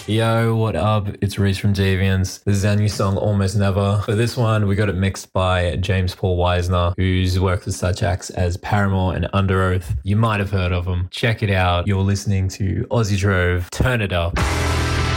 Yo, what up? It's Reese from Deviants. This is our new song, Almost Never. For this one, we got it mixed by James Paul Wisner, who's worked with such acts as Paramore and Under Oath. You might have heard of him. Check it out. You're listening to Aussie Drove. Turn it up.